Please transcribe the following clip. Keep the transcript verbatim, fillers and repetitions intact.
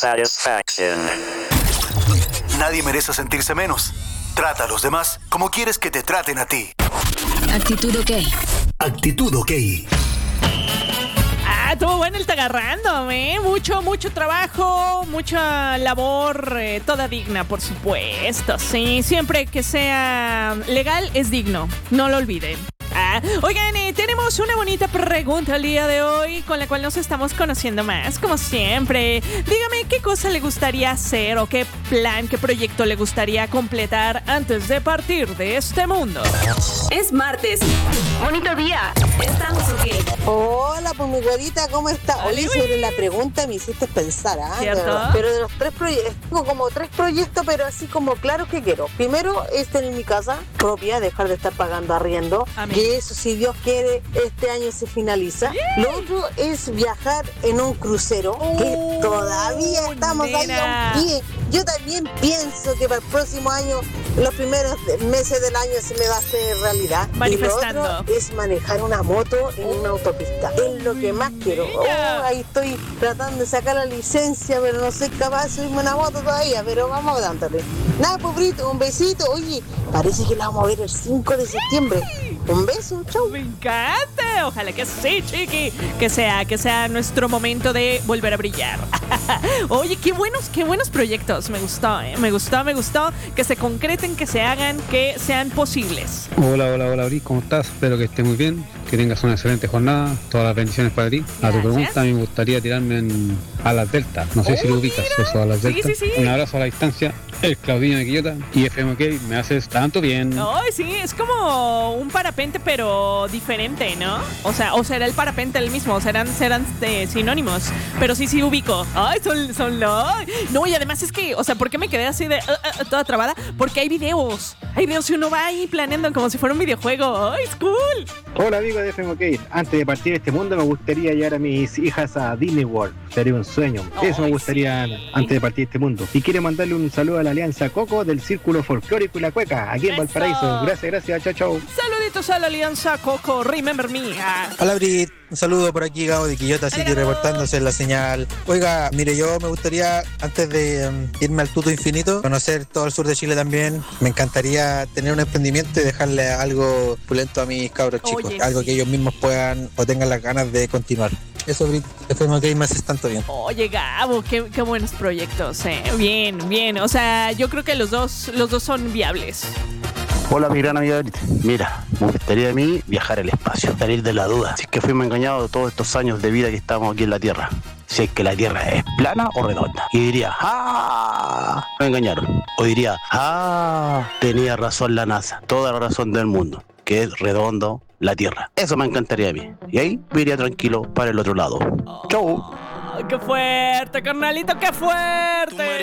satisfaction. Nadie merece sentirse menos. Trata a los demás como quieres que te traten a ti. Actitud OK. Actitud OK. Ah, estuvo bueno el Tagarrandom, ¿eh? Mucho, mucho trabajo, mucha labor, eh, toda digna, por supuesto. Sí, siempre que sea legal es digno, no lo olviden. Ah, oigan, eh, tenemos una bonita pregunta el día de hoy con la cual nos estamos conociendo más, como siempre. Dígame qué cosa le gustaría hacer o qué plan, qué proyecto le gustaría completar antes de partir de este mundo. Es martes. Bonito día. Estamos OK. Hola, pues mi güerita, ¿cómo está? Oye, sobre la pregunta me hiciste pensar, ¿ah? ¿Cierto? Pero de los tres proyectos, tengo como tres proyectos, pero así como claros que quiero. Primero es tener mi casa propia, dejar de estar pagando arriendo. Amén. Que eso, si Dios quiere, este año se finaliza. Yeah. Lo otro es viajar en un crucero, Oh, que todavía estamos ahí nena. a un pie. Yo también pienso que para el próximo año, los primeros meses del año se me va a hacer realidad. Manifestando. Y lo otro es manejar una moto en una autopista. Es lo que más quiero. Oh, ahí estoy tratando de sacar la licencia, pero no soy capaz de subirme una moto todavía, pero vamos dándole. Nada, pobrito, un besito. Oye, parece que la vamos a ver el cinco de septiembre. Un beso, chau. Me encanta, ojalá que sí, chiqui. Que sea, que sea nuestro momento de volver a brillar. Oye, qué buenos, qué buenos proyectos. Me gustó, ¿eh? Me gustó, me gustó. Que se concreten, que se hagan, que sean posibles. Hola, hola, hola, Bri, ¿cómo estás? Espero que estés muy bien, que tengas una excelente jornada, todas las bendiciones para ti. A tu Gracias. pregunta, me gustaría tirarme en Alas Delta, no sé Oh, si lo ubicas, mira. eso, Alas Sí, Delta. sí, sí. Un abrazo a la distancia, el Claudinho de Quillota y F M OK, me haces tanto bien. Ay, sí, es como un parapente, pero diferente, ¿no? O sea, o será el parapente el mismo, serán, serán eh, sinónimos. Pero sí, sí ubico. Ay, son, son los... No, y además es que, o sea, ¿por qué me quedé así de uh, uh, toda trabada? Porque hay videos. Hay videos y uno va ahí planeando como si fuera un videojuego. Ay, es cool. Hola amigos de F M OK, antes de partir de este mundo me gustaría llevar a mis hijas a Disney World, sería un sueño, eso me Ay, gustaría sí. antes de partir de este mundo. Y quiero mandarle un saludo a la Alianza Coco del Círculo Folclórico y la Cueca, aquí en Eso. Valparaíso. Gracias, gracias, chao, chao. Saluditos a la Alianza Coco, remember me. Ah, Hola Brit, un saludo por aquí, Gabo de Quillota City, Hola, Gabo. reportándose en la señal. Oiga, mire, yo me gustaría, antes de um, irme al Tuto Infinito, conocer todo el sur de Chile también. Me encantaría tener un emprendimiento y dejarle algo pulento a mis cabros chicos, Oye, algo sí. que ellos mismos puedan o tengan las ganas de continuar. Eso, Brit, F M OK me haces tanto bien. Oye, Gabo, qué, qué buenos proyectos, eh. Bien, bien. O sea, yo creo que los dos, los dos son viables. Hola mi gran amiga Brit. Mira, me gustaría a mí viajar al espacio, salir de la duda. Si es que fuimos engañados todos estos años de vida que estamos aquí en la Tierra. Si es que la Tierra es plana o redonda. Y diría, ¡ah! Me engañaron. O diría, ¡ah! Tenía razón la NASA. Toda la razón del mundo. Que es redondo la Tierra. Eso me encantaría a mí. Y ahí me iría tranquilo para el otro lado. ¡Chau! Oh, ¡qué fuerte, carnalito! ¡Qué fuerte!